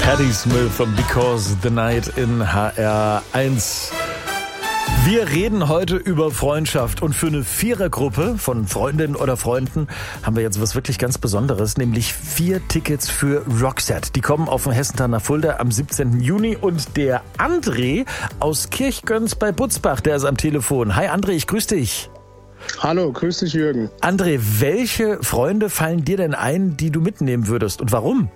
Patti Smith von Because the Night in HR1. Wir reden heute über Freundschaft und für eine Vierergruppe von Freundinnen oder Freunden haben wir jetzt was wirklich ganz Besonderes, nämlich 4 Tickets für Roxette. Die kommen auf dem Hessenthal nach Fulda am 17. Juni und der André aus Kirchgöns bei Butzbach, der ist am Telefon. Hi André, ich grüße dich. Hallo, grüß dich Jürgen. André, welche Freunde fallen dir denn ein, die du mitnehmen würdest und warum?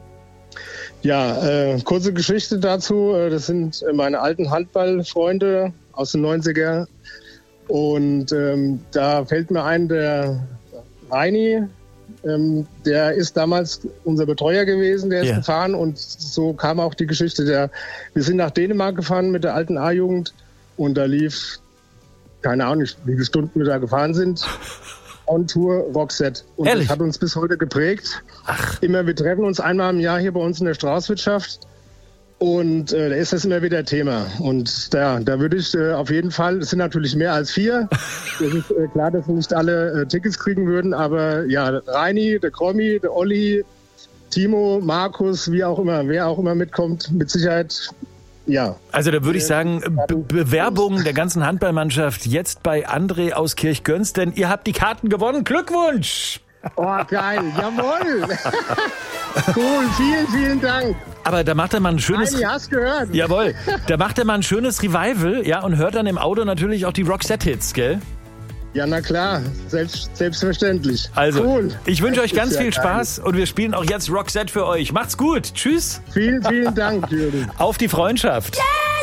Ja, kurze Geschichte dazu. Das sind meine alten Handballfreunde aus den 90er. Und da fällt mir ein, der Reini, der ist damals unser Betreuer gewesen, der ist gefahren. Und so kam auch die Geschichte. Wir sind nach Dänemark gefahren mit der alten A-Jugend und da lief, keine Ahnung, wie viele Stunden wir da gefahren sind, on Tour Roxette. Und Ehrlich? Das hat uns bis heute geprägt. Ach. Wir treffen uns einmal im Jahr hier bei uns in der Straußwirtschaft und da ist das immer wieder Thema. Und da würde ich auf jeden Fall, es sind natürlich mehr als 4, das ist klar, dass wir nicht alle Tickets kriegen würden, aber ja, Reini, der Krommi, der Olli, Timo, Markus, wer auch immer mitkommt, mit Sicherheit. Ja. Also da würde ich sagen, Bewerbung der ganzen Handballmannschaft jetzt bei André aus Kirchgöns, denn ihr habt die Karten gewonnen. Glückwunsch! Oh, geil, jawohl! Cool, vielen, vielen Dank. Aber da macht er mal ein schönes... Nein, hast gehört. Jawohl, da macht er mal ein schönes Revival, ja, und hört dann im Auto natürlich auch die Roxette-Hits, gell? Ja, na klar, selbstverständlich. Also, cool. Ich wünsche euch ganz Ist ja viel Spaß und wir spielen auch jetzt Roxette für euch. Macht's gut, tschüss. Vielen, vielen Dank, Jürgen. Auf die Freundschaft.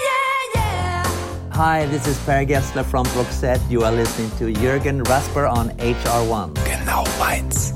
Hi, this is Per Gessler from Roxette. You are listening to Jürgen Rasper on HR1. Genau meins.